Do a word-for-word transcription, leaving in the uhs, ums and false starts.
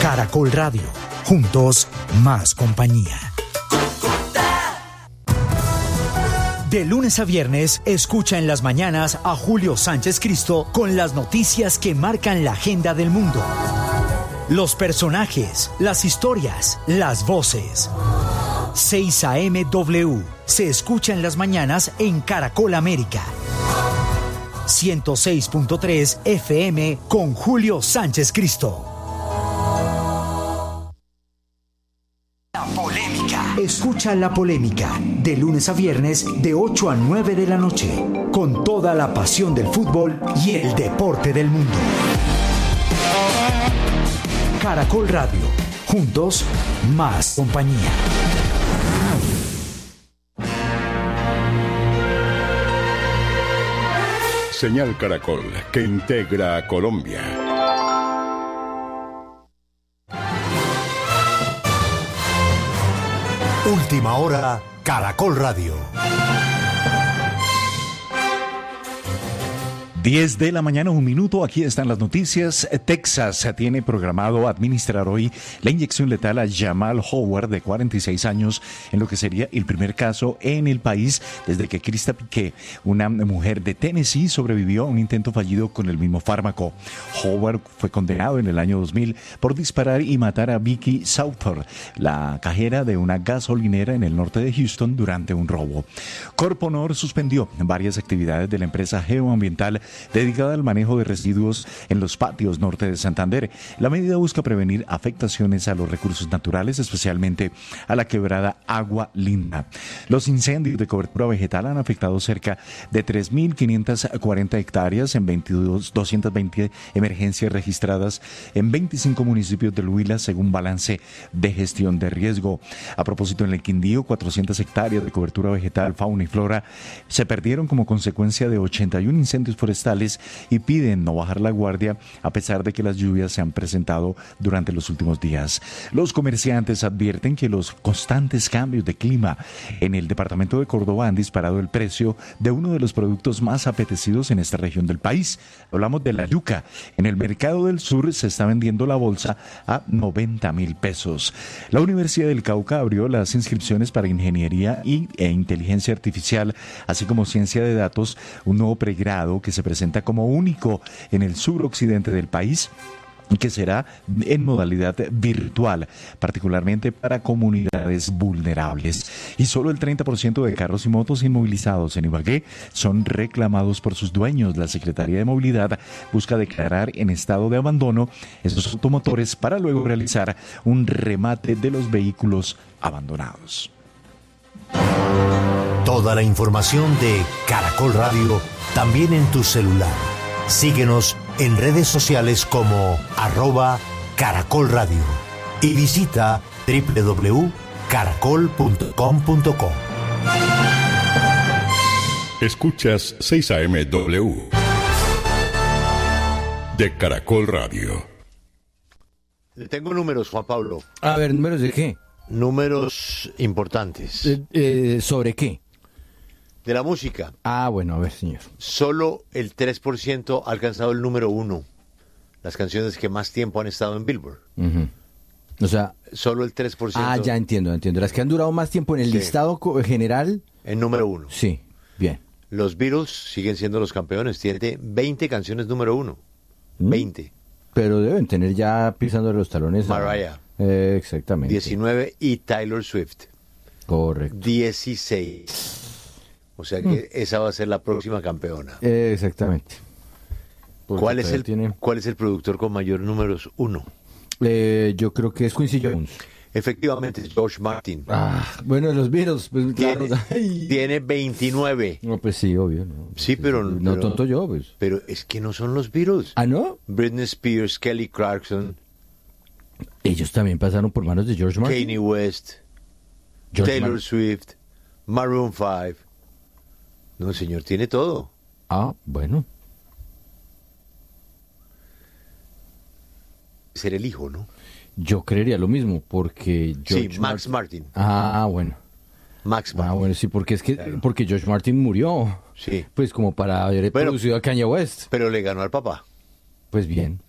Caracol Radio. Juntos, más compañía. De lunes a viernes, escucha en las mañanas a Julio Sánchez Cristo con las noticias que marcan la agenda del mundo. Los personajes, las historias, las voces. seis A M W se escucha en las mañanas en Caracol América. ciento seis punto tres F M con Julio Sánchez Cristo. La polémica. Escucha La Polémica de lunes a viernes de ocho a nueve de la noche con toda la pasión del fútbol y el deporte del mundo. Caracol Radio. Juntos, más compañía. Señal Caracol, que integra a Colombia. Última hora, Caracol Radio. diez de la mañana, un minuto, aquí están las noticias. Texas tiene programado administrar hoy la inyección letal a Jamal Howard, de cuarenta y seis años, en lo que sería el primer caso en el país desde que Krista Piquet, una mujer de Tennessee, sobrevivió a un intento fallido con el mismo fármaco. Howard fue condenado en el año dos mil por disparar y matar a Vicky Southard, la cajera de una gasolinera en el norte de Houston, durante un robo. Corponor suspendió varias actividades de la empresa geoambiental dedicada al manejo de residuos en los patios norte de Santander. La medida busca prevenir afectaciones a los recursos naturales, especialmente a la quebrada Agua Linda. Los incendios de cobertura vegetal han afectado cerca de tres mil quinientas cuarenta hectáreas en veintidós, doscientas veinte emergencias registradas en veinticinco municipios del Huila, según balance de gestión de riesgo. A propósito, en el Quindío, cuatrocientas hectáreas de cobertura vegetal, fauna y flora se perdieron como consecuencia de ochenta y uno incendios forestales y piden no bajar la guardia a pesar de que las lluvias se han presentado durante los últimos días. Los comerciantes advierten que los constantes cambios de clima en el departamento de Córdoba han disparado el precio de uno de los productos más apetecidos en esta región del país. Hablamos de la yuca. En el mercado del sur se está vendiendo la bolsa a noventa mil pesos. La Universidad del Cauca abrió las inscripciones para ingeniería y, e inteligencia artificial, así como ciencia de datos, un nuevo pregrado que se presenta como único en el suroccidente del país, que será en modalidad virtual, particularmente para comunidades vulnerables. Y solo el treinta por ciento de carros y motos inmovilizados en Ibagué son reclamados por sus dueños. La Secretaría de Movilidad busca declarar en estado de abandono estos automotores para luego realizar un remate de los vehículos abandonados. Toda la información de Caracol Radio también en tu celular. Síguenos en redes sociales como arroba Caracol Radio y visita doble u doble u doble u punto caracol punto com punto co. Escuchas seis A M W de Caracol Radio. Tengo números, Juan Pablo. A ver, ¿números de qué? Números importantes. Eh, eh, ¿Sobre qué? De la música. Ah, bueno, a ver, señor. Solo el tres por ciento ha alcanzado el número uno. Las canciones que más tiempo han estado en Billboard. Uh-huh. O sea... Solo el tres por ciento. Ah, ya entiendo, entiendo. Las que han durado más tiempo en el sí. listado general... En número uno. Sí, bien. Los Beatles siguen siendo los campeones. Tiene veinte canciones número uno. ¿Mm? veinte. Pero deben tener ya pisando los talones. Mariah. Eh, exactamente. diecinueve y Taylor Swift. Correcto. dieciséis. O sea que mm. esa va a ser la próxima campeona. Eh, exactamente. ¿Cuál es, el, tiene... ¿Cuál es el productor con mayor números uno? Eh, yo creo que es Quincy Jones. Efectivamente, es George Martin. Ah, bueno, los Beatles. Pues, tiene, claro. tiene veintinueve. No, pues sí, obvio. No, sí, pero... No pero, tonto yo, pues. Pero es que no son los Beatles. ¿Ah, no? Britney Spears, Kelly Clarkson. Ellos también pasaron por manos de George Martin. Kanye West. George Taylor Mar- Swift. Maroon five. No, señor, tiene todo. Ah, bueno. Ser el hijo, ¿no? Yo creería lo mismo, porque George Sí, Max Martin. Martin. Ah, bueno. Max Martin. Ah, bueno, sí, porque es que claro. porque George Martin murió. Sí. Pues como para haber bueno, producido a Kanye West. Pero le ganó al papá. Pues bien.